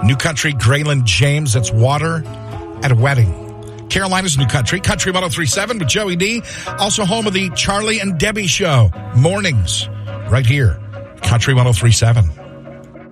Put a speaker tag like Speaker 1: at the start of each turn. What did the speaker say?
Speaker 1: New Country, Grayland James. That's Water at a Wedding. Carolina's New Country, Country 103.7 with Joey D. Also home of the Charlie and Debbie Show. Mornings, right here, Country 103.7.